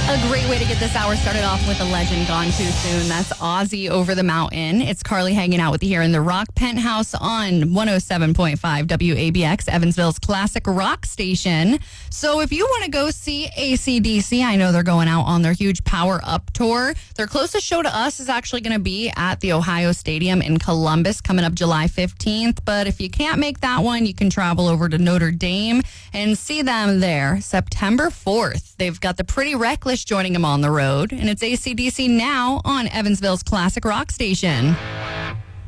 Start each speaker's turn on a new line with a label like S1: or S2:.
S1: A great way to get this hour started off with a legend gone too soon. That's Ozzy Over the Mountain. It's Carly hanging out with you here in the Rock Penthouse on 107.5 WABX, Evansville's classic rock station. So if you want to go see AC/DC, I know they're going out on their huge Power Up tour. Their closest show to us is actually going to be at the Ohio Stadium in Columbus coming up July 15th. But if you can't make that one, you can travel over to Notre Dame and see them there September 4th. They've got the Pretty Reckless joining them on the road, and it's AC/DC now on Evansville's classic rock station.